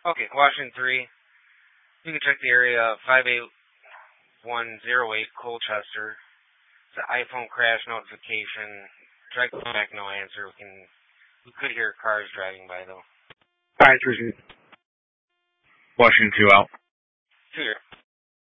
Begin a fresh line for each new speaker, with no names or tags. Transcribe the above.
Okay, Washington 3. You can check the area 58108 Colchester. It's an iPhone crash notification. Try to call back, no answer. We could hear cars driving by though.
Alright, 3. Washington 2 out.
2 here.